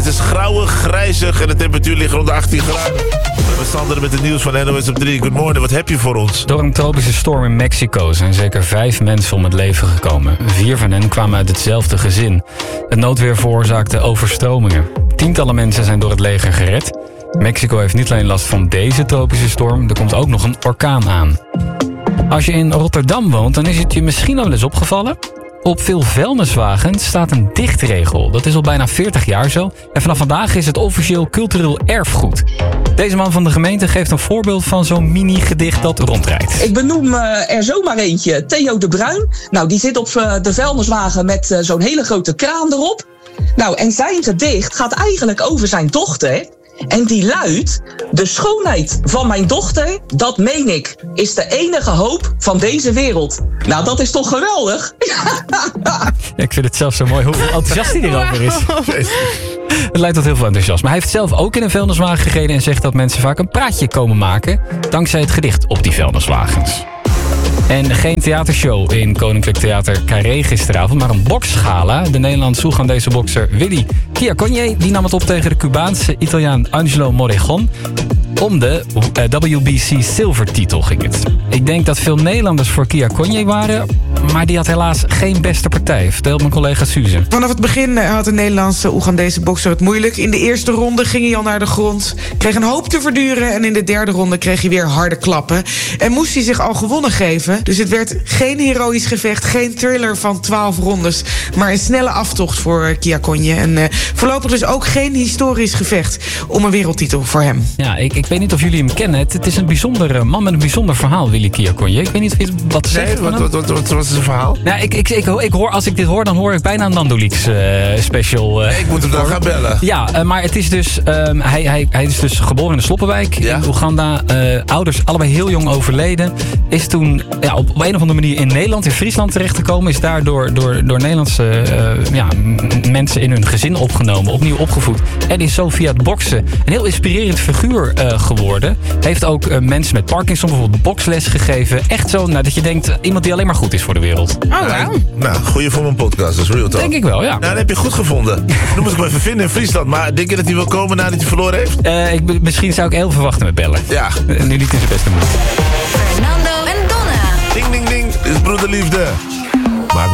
het is grauwig, grijzig en de temperatuur ligt rond de 18 graden. We Sander met het nieuws van NOS op 3. Good morning, wat heb je voor ons? Door een tropische storm in Mexico zijn zeker 5 mensen om het leven gekomen. 4 van hen kwamen uit hetzelfde gezin. Het noodweer veroorzaakte overstromingen. Tientallen mensen zijn door het leger gered. Mexico heeft niet alleen last van deze tropische storm, er komt ook nog een orkaan aan. Als je in Rotterdam woont, dan is het je misschien al wel eens opgevallen. Op veel vuilniswagens staat een dichtregel. Dat is al bijna 40 jaar zo. En vanaf vandaag is het officieel cultureel erfgoed. Deze man van de gemeente geeft een voorbeeld van zo'n mini-gedicht dat rondrijdt. Ik benoem er zomaar eentje. Theo de Bruin. Nou, die zit op de vuilniswagen met zo'n hele grote kraan erop. Nou, en zijn gedicht gaat eigenlijk over zijn dochter. En die luidt: de schoonheid van mijn dochter, dat meen ik, is de enige hoop van deze wereld. Nou, dat is toch geweldig? Ja, ik vind het zelf zo mooi hoe enthousiast hij erover is. Het leidt tot heel veel enthousiasme. Hij heeft zelf ook in een vuilniswagen gereden en zegt dat mensen vaak een praatje komen maken dankzij het gedicht op die vuilniswagens. En geen theatershow in Koninklijk Theater Carré gisteravond, maar een boksgala. De Nederlandse Oegandese bokser Willy Kiakonye die nam het op tegen de Cubaanse Italiaan Angelo Morejon. Om de WBC zilvertitel ging het. Ik denk dat veel Nederlanders voor Kiakonye waren, maar die had helaas geen beste partij, vertelt mijn collega Suze. Vanaf het begin had de Nederlandse Oegandese bokser het moeilijk. In de eerste ronde ging hij al naar de grond, kreeg een hoop te verduren en in de derde ronde kreeg hij weer harde klappen. En moest hij zich al gewonnen geven. Dus het werd geen heroïsch gevecht, geen thriller van 12 rondes, maar een snelle aftocht voor Kiakonye. En voorlopig dus ook geen historisch gevecht om een wereldtitel voor hem. Ja, ik weet niet of jullie hem kennen. Het is een bijzondere man met een bijzonder verhaal, Willy Kiakonye. Ik weet niet of je wat zegt. Wat is het verhaal? Nou, ik hoor, als ik dit hoor, dan hoor ik bijna een Nando Leaks special. Ik moet hem dan gaan bellen. Ja, maar het is dus... hij is dus geboren in de Sloppenwijk in Oeganda. Ouders allebei heel jong overleden. Is toen op een of andere manier in Nederland, in Friesland terechtgekomen. Is daar door Nederlandse mensen in hun gezin opgenomen. Opnieuw opgevoed. En is zo via het boksen een heel inspirerend figuur geworden. Heeft ook mensen met Parkinson bijvoorbeeld boksles gegeven. Echt zo, dat je denkt, iemand die alleen maar goed is voor de wereld. Oh, wow. Nou, goeie voor mijn podcast, dat is real talk. Denk ik wel, ja. Nou, dat heb je goed gevonden. Nu moet ik hem even vinden in Friesland. Maar denk je dat hij wil komen nadat hij verloren heeft? Misschien zou ik heel verwachten met bellen. Ja. Nu niet in zijn beste moed. Fernando en Donna. Ding, ding, ding. Dit is broederliefde.